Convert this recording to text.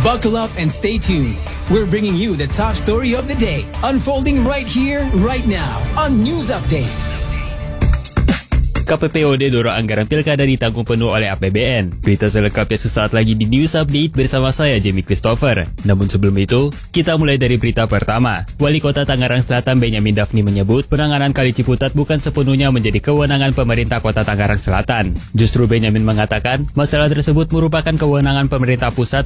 Buckle up and stay tuned. We're bringing you the top story of the day, unfolding right here, right now, on News Update. KPPOD dorong anggaran pilkada ditanggung penuh oleh APBN. Berita selengkapnya sesaat lagi di News Update bersama saya, Jamie Christopher. Namun sebelum itu, kita mulai dari berita pertama. Wali Kota Tangerang Selatan Benyamin Daphni menyebut penanganan Kali Ciputat bukan sepenuhnya menjadi kewenangan pemerintah Kota Tangerang Selatan. Justru Benyamin mengatakan masalah tersebut merupakan kewenangan pemerintah pusat